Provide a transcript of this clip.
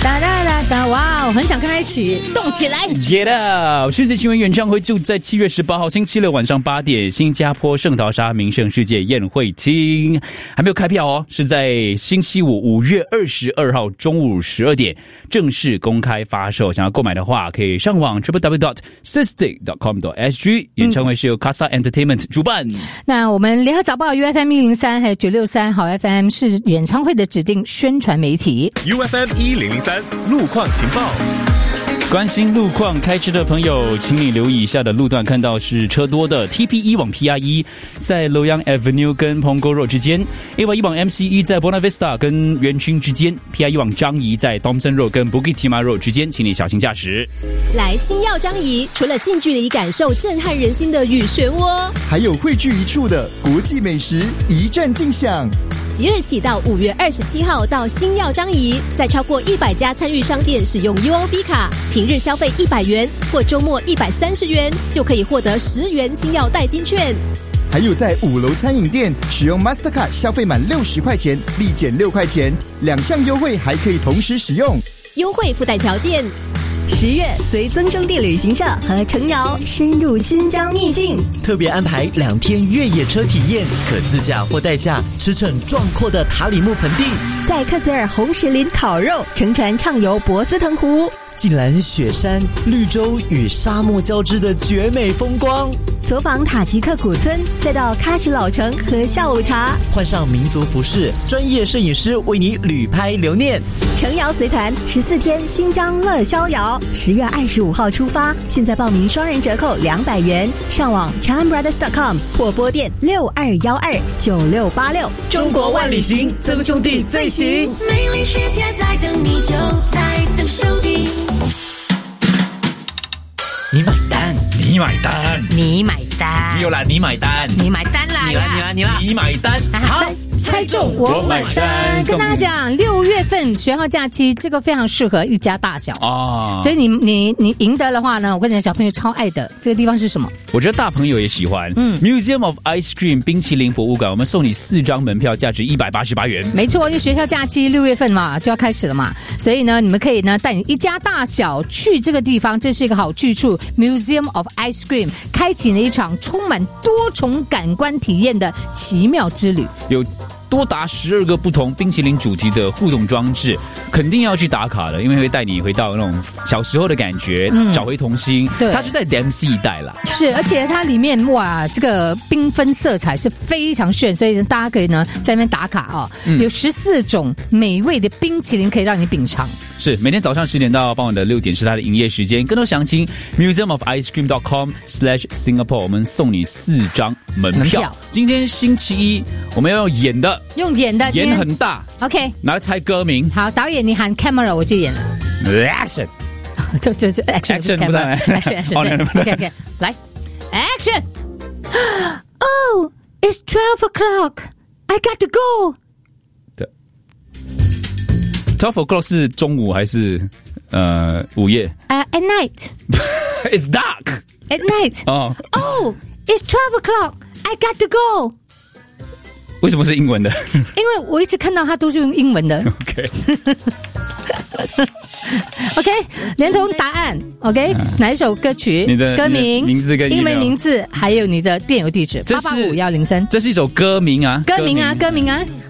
哒哒哒哒，哇，我很想跟他一起动起来。 Get up！ 世纪新闻演唱会就在7月18号星期六晚上8点，新加坡圣淘沙名胜世界宴会厅，还没有开票哦，是在星期五5月22号中午12点正式公开发售。想要购买的话，可以上网 www.sistig.com.sg。演唱会是由 Casa Entertainment 主办。 那我们联合早报 UFM 103还有963好 FM 是演唱会的指定宣传媒体。 UFM 1003路况情报。 关心路况开车的朋友，请你留意以下的路段，看到是车多的 TP1 往 PR1 在 Loyang Avenue 跟 Punggol Road 之间， AY1 往 MCE 在 Buona Vista 跟园区之间， PR1 往樟宜在 Thomson Road 跟 Bukit Timah Road 之间，请你小心驾驶。 来星耀樟宜，除了近距离感受震撼人心的雨漩涡， 还有汇聚一处的国际美食一站尽享。 即日起到5月27号到星耀樟宜，在超过100家参与商店使用 UOB 卡，平日消费100元或周末130元，就可以获得10元星耀代金券。 还有在5楼餐饮店使用 Mastercard 消费满60块钱立减6块钱，2项优惠还可以同时使用， 优惠附带条件。 10月随增生地旅行社和程瑶深入新疆秘境， 特别安排2天越野车体验，可自驾或代驾驰骋壮阔的塔里木盆地， 在克孜尔红石林烤肉，乘船畅游博斯腾湖， 近览雪山、绿洲与沙漠交织的绝美风光， 走访塔吉克古村，再到喀什老城喝下午茶， 换上民族服饰，专业摄影师为你旅拍留念。 程瑶随团14天新疆乐逍遥，10月25号出发，现在报名双人折扣200元，上网 ChanBrothers.com 或拨电62129686。 中国万里行，曾兄弟最行。 美丽世界在等你，就在曾兄弟。 你买单，你买单， 你买单， 没有啦，你买单， 你买单啦， 你买单， 好。猜中我买单，跟大家讲，6月份学校假期这个非常适合一家大小哦，所以你赢得的话呢，我跟你讲，小朋友超爱的。这个地方是什么？ 我觉得大朋友也喜欢。Museum of Ice Cream 冰淇淋博物馆，我们送你4张门票，价值188元。 没错，因为学校假期6月份嘛就要开始了嘛，所以呢，你们可以呢带你一家大小去这个地方，这是一个好去处。Museum of Ice Cream 开启了一场充满多重感官体验的奇妙之旅，有多达12个不同冰淇淋主题的互动装置，肯定要去打卡的，因为会带你回到那种小时候的感觉，找回童心。对，它是在 Dempsey 一带啦，是，而且它里面哇，这个缤纷色彩是非常炫，所以大家可以呢在那边打卡哦。有14种美味的冰淇淋可以让你品尝。是，每天早上10点到傍晚的6点是它的营业时间。更多详情 museumoficecream.com/Singapore， 我们送你4张门票。今天星期一，我们要用演的，演很大。OK， 来猜歌名。好，导演你喊 camera， 我就演了。Action， 就是 action， 不是 camera。action。OK， 来 action。Oh, it's 12 o'clock. I got to go. 12 o'clock 是中午还是午夜？At night. It's dark. At night. Oh, it's 12 o'clock. I got to go. 为什么是英文的？因为我一直看到它都是用英文的。OK， 连同答案 OK， 哪一首歌曲？你的歌名、名字跟英文名字，还有你的电邮地址885-103。这是一首歌名啊，歌名啊。